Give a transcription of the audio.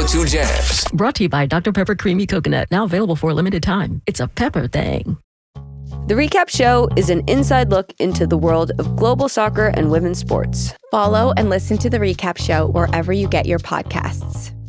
102 Jams. Brought to you by Dr. Pepper Creamy Coconut, now available for a limited time. It's a pepper thing. The Recap Show is an inside look into the world of global soccer and women's sports. Follow and listen to The Recap Show wherever you get your podcasts.